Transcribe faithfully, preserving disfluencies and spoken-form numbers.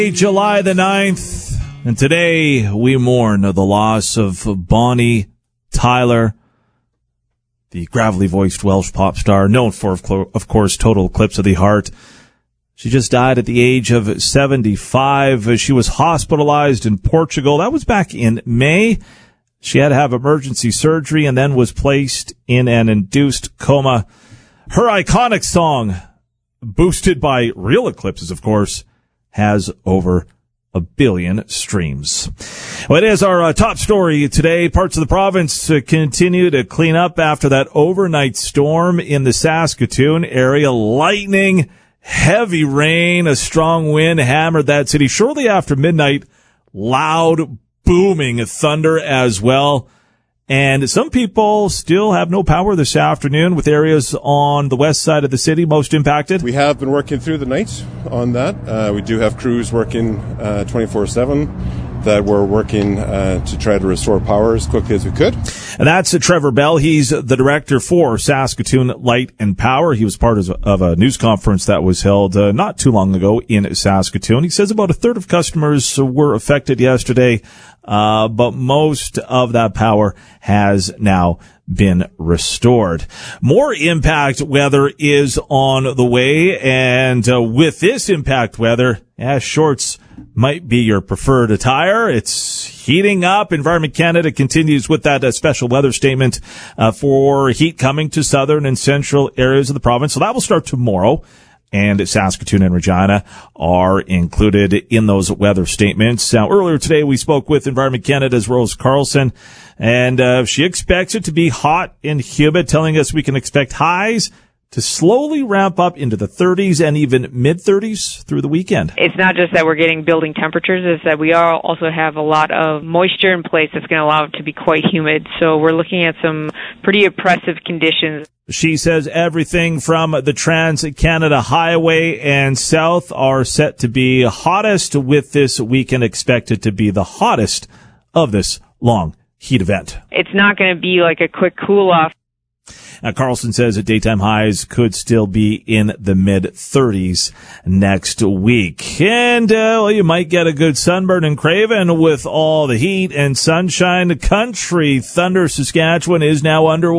July the ninth, and today we mourn the loss of Bonnie Tyler, the gravelly-voiced Welsh pop star, known for, of course, Total Eclipse of the Heart. She just died at the age of seventy-five. She was hospitalized in Portugal. That was back in May. She had to have emergency surgery and then was placed in an induced coma. Her iconic song, boosted by real eclipses, of course, has over a billion streams. Well, it is our uh, top story today. Parts of the province uh, continue to clean up after that overnight storm in the Saskatoon area. Lightning, heavy rain, a strong wind hammered that city. Shortly after midnight, loud, booming thunder as well. And some people still have no power this afternoon, with areas on the west side of the city most impacted. We have been working through the night on that. Uh, we do have crews working uh, twenty-four seven that we're working uh, to try to restore power as quickly as we could. And that's uh, Trevor Bell. He's the director for Saskatoon Light and Power. He was part of, of a news conference that was held uh, not too long ago in Saskatoon. He says about a third of customers were affected yesterday, uh, but most of that power has now been restored. More impact weather is on the way, and uh, with this impact weather, yeah, shorts might be your preferred attire. It's heating up. Environment Canada continues with that uh, special weather statement uh, for heat coming to southern and central areas of the province. So that will start tomorrow. And Saskatoon and Regina are included in those weather statements. Now, earlier today, we spoke with Environment Canada's Rose Carlson, and uh, she expects it to be hot and humid, telling us we can expect highs to slowly ramp up into the thirties and even mid-thirties through the weekend. It's not just that we're getting building temperatures, it's that we are also have a lot of moisture in place that's going to allow it to be quite humid. So we're looking at some pretty oppressive conditions. She says everything from the Trans-Canada Highway and south are set to be hottest, with this weekend expected to be the hottest of this long heat event. It's not going to be like a quick cool-off. Now, Carlson says that daytime highs could still be in the mid-thirties next week. And, uh, well, you might get a good sunburn in Craven with all the heat and sunshine. Country Thunder Saskatchewan is now underway.